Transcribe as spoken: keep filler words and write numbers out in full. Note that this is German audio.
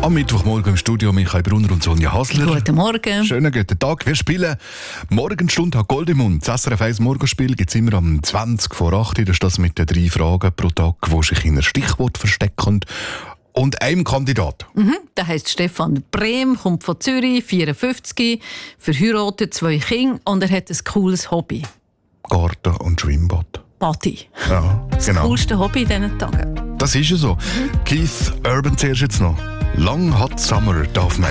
Am Mittwochmorgen im Studio Michael Brunner und Sonja Hasler. Guten Morgen. Schönen guten Tag. Wir spielen Morgenstunde hat Gold im Mund. Das S R F eins Morgenspiel gibt es immer am zwanzig vor acht. Das ist das mit den drei Fragen pro Tag, die sich in ein Stichwort verstecken. Und einem Kandidat. Mhm, der heisst Stefan Brehm, kommt von Zürich, vierundfünfzig, verheiratet, zwei Kinder und er hat ein cooles Hobby. Garten und Schwimmbad. Party. Ja, Das genau. coolste Hobby in diesen Tagen. Das ist ja so. Mhm. Keith Urban zuerst jetzt noch. Lang hat Summer darf man